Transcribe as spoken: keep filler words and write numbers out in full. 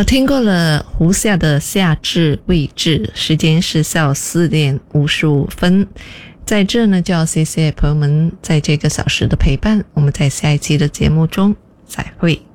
好，听过了胡夏的夏至未至，时间是下午四点五十五分。在这呢，就要谢谢朋友们在这个小时的陪伴，我们在下一期的节目中再会。